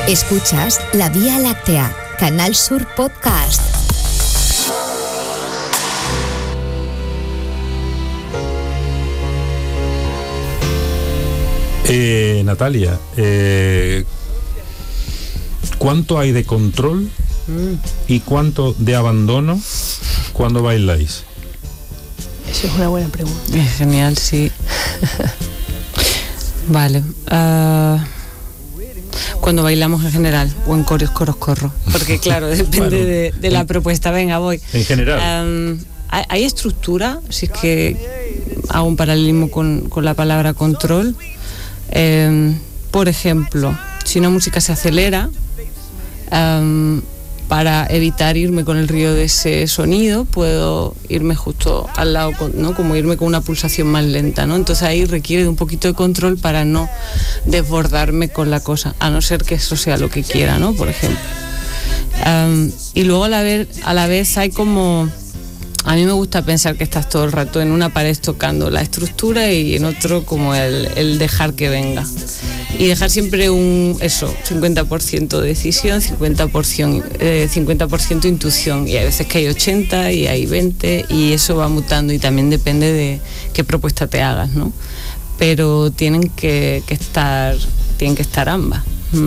Escuchas La Vía Láctea, Canal Sur Podcast. Natalia, ¿cuánto hay de control y cuánto de abandono cuando bailáis? Eso es una buena pregunta. Es genial, sí. Vale. Cuando bailamos en general o en coros corro, porque claro, depende de la propuesta. Venga, voy. En general. ¿Hay estructura? Si es que hago un paralelismo con la palabra control. Por ejemplo, si una música se acelera, para evitar irme con el río de ese sonido, puedo irme justo al lado, ¿no? Como irme con una pulsación más lenta, ¿no? Entonces ahí requiere de un poquito de control para no desbordarme con la cosa, a no ser que eso sea lo que quiera, ¿no? Por ejemplo. Y luego a la vez hay como... A mí me gusta pensar que estás todo el rato en una pared tocando la estructura y en otro como el dejar que venga. Y dejar siempre 50% decisión, 50% intuición. Y hay veces que hay 80 y hay 20 y eso va mutando y también depende de qué propuesta te hagas, ¿no? Pero tienen que estar ambas.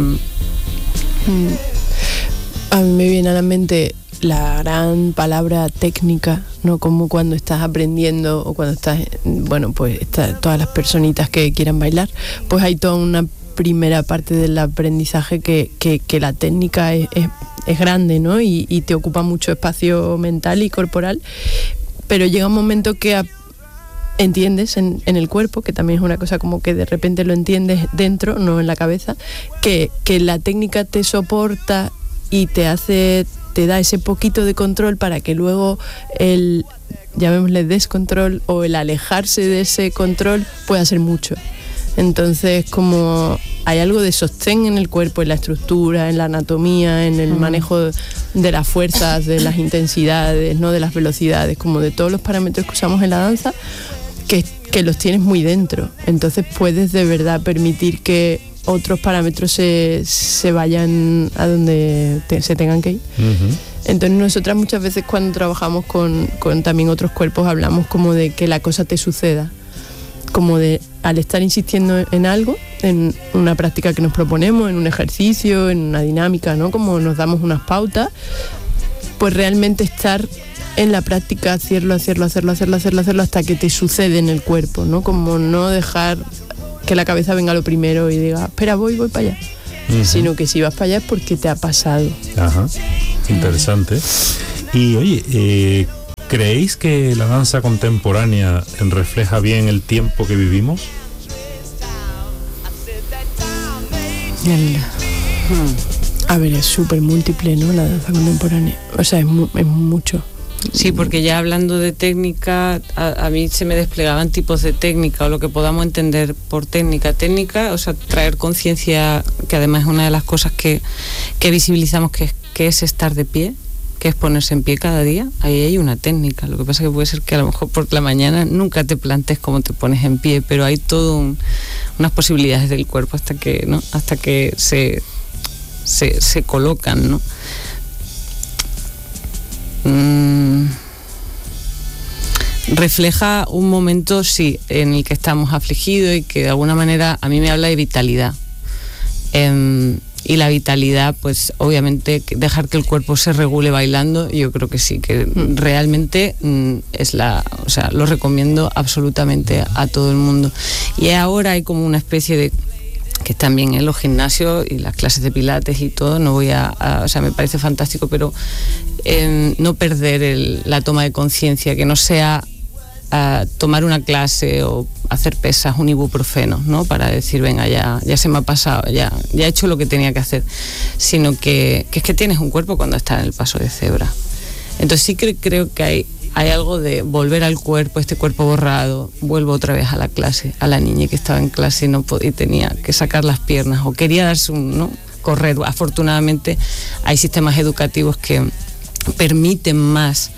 A mí me viene a la mente la gran palabra técnica, ¿no? Como cuando estás aprendiendo o cuando estás, todas las personitas que quieran bailar, pues hay toda una primera parte del aprendizaje que la técnica es grande, ¿no? Y te ocupa mucho espacio mental y corporal, pero llega un momento que entiendes en el cuerpo, que también es una cosa como que de repente lo entiendes dentro, no en la cabeza, que la técnica te soporta y te da ese poquito de control para que luego el, llamémosle descontrol o el alejarse de ese control pueda ser mucho. Entonces, como hay algo de sostén en el cuerpo, en la estructura, en la anatomía, en el manejo de las fuerzas, de las intensidades, ¿no? De las velocidades, como de todos los parámetros que usamos en la danza, que los tienes muy dentro. Entonces puedes de verdad permitir que otros parámetros se vayan a donde se tengan que ir. Entonces nosotras muchas veces cuando trabajamos con también otros cuerpos hablamos como de que la cosa te suceda, como de al estar insistiendo en algo, en una práctica que nos proponemos, en un ejercicio, en una dinámica, ¿no? Como nos damos unas pautas, pues realmente estar en la práctica, hacerlo hasta que te sucede en el cuerpo, ¿no? Como no dejar que la cabeza venga lo primero y diga, espera, voy para allá. Sino que si vas para allá es porque te ha pasado. Ajá, interesante. Y oye, ¿creéis que la danza contemporánea refleja bien el tiempo que vivimos? A ver, es súper múltiple, ¿no? La danza contemporánea. O sea, es mucho. Sí, porque ya hablando de técnica, a mí se me desplegaban tipos de técnica, o lo que podamos entender por técnica, o sea, traer conciencia, que además es una de las cosas que visibilizamos, que es estar de pie, que es ponerse en pie cada día. Ahí hay una técnica. Lo que pasa es que puede ser que a lo mejor por la mañana nunca te plantes cómo te pones en pie, pero hay todo unas posibilidades del cuerpo hasta que se colocan, ¿no? Refleja un momento, sí, en el que estamos afligidos y que de alguna manera a mí me habla de vitalidad. Y la vitalidad, pues obviamente dejar que el cuerpo se regule bailando, yo creo que sí, que realmente lo recomiendo absolutamente a todo el mundo. Y ahora hay como una especie de, que también en los gimnasios y las clases de pilates y todo, o sea, me parece fantástico, pero no perder la toma de conciencia, que no sea tomar una clase o hacer pesas, un ibuprofeno, ¿no? Para decir, venga, ya se me ha pasado, ya he hecho lo que tenía que hacer, sino que es que tienes un cuerpo cuando estás en el paso de cebra. Entonces sí creo que hay algo de volver al cuerpo, este cuerpo borrado, vuelvo otra vez a la clase, a la niña que estaba en clase y tenía que sacar las piernas o quería darse correr. Afortunadamente hay sistemas educativos que permiten más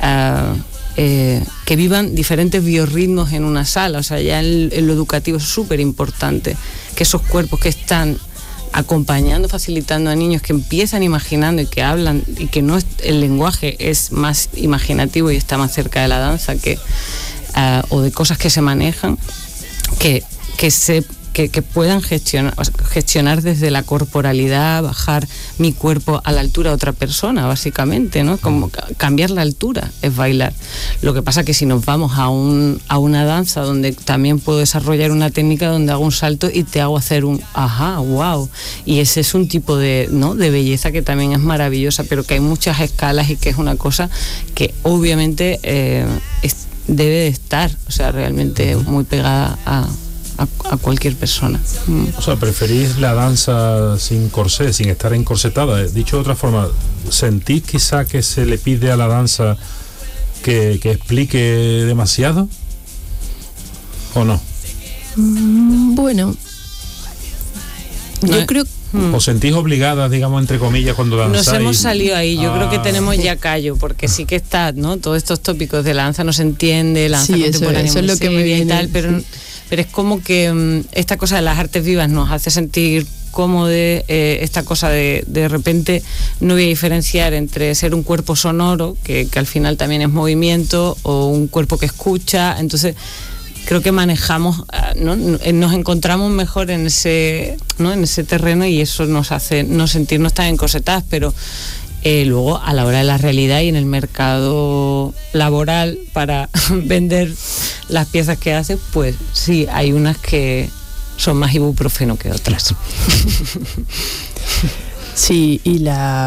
que vivan diferentes biorritmos en una sala. O sea, ya en lo educativo es súper importante que esos cuerpos que están acompañando, facilitando a niños que empiezan imaginando y que hablan, y que no es, el lenguaje es más imaginativo y está más cerca de la danza o de cosas que se manejan, que puedan gestionar desde la corporalidad, bajar mi cuerpo a la altura de otra persona, básicamente, ¿no? Como cambiar la altura es bailar. Lo que pasa que si nos vamos a una danza donde también puedo desarrollar una técnica donde hago un salto y te hago hacer un ajá, wow, y ese es un tipo de belleza que también es maravillosa, pero que hay muchas escalas y que es una cosa que obviamente debe de estar, o sea, realmente muy pegada a cualquier persona. O sea, ¿preferís la danza sin corsé, sin estar encorsetada? Dicho de otra forma, ¿sentís quizá que se le pide a la danza que explique demasiado? ¿O no? Bueno, yo creo... ¿Os sentís obligadas, digamos, entre comillas, cuando danzáis? Nos hemos salido ahí, yo creo que tenemos ya callo, porque sí que está, ¿no? Todos estos tópicos de la danza no se entiende, la danza contemporánea eso es lo que me viene y tal, pero es como que esta cosa de las artes vivas nos hace sentir cómodo, esta cosa de repente no voy a diferenciar entre ser un cuerpo sonoro, que al final también es movimiento, o un cuerpo que escucha. Entonces creo que manejamos, ¿no? Nos encontramos mejor en ese terreno, y eso nos hace no sentirnos tan encorsetadas, pero luego a la hora de la realidad y en el mercado laboral para vender las piezas que hace, pues sí, hay unas que son más ibuprofeno que otras. Sí, y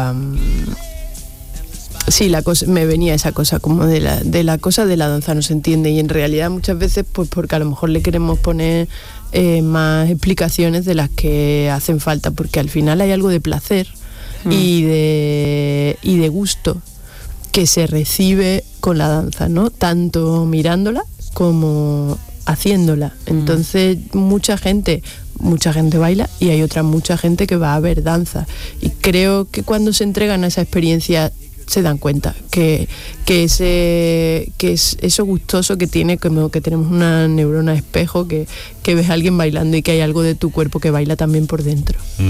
la cosa, me venía esa cosa como de la cosa de la danza no se entiende, y en realidad muchas veces pues porque a lo mejor le queremos poner más explicaciones de las que hacen falta, porque al final hay algo de placer y de gusto que se recibe con la danza, ¿no? Tanto mirándola como haciéndola. Entonces mucha gente baila, y hay mucha gente que va a ver danza, y creo que cuando se entregan a esa experiencia se dan cuenta que es eso gustoso que tiene, como que tenemos una neurona espejo, que ves a alguien bailando y que hay algo de tu cuerpo que baila también por dentro.